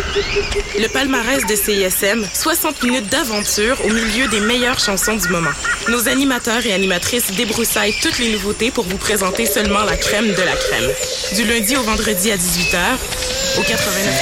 Le palmarès de CISM, 60 minutes d'aventure au milieu des meilleures chansons du moment. Nos animateurs et animatrices débroussaillent toutes les nouveautés pour vous présenter seulement la crème de la crème. Du lundi au vendredi à 18h, au 89.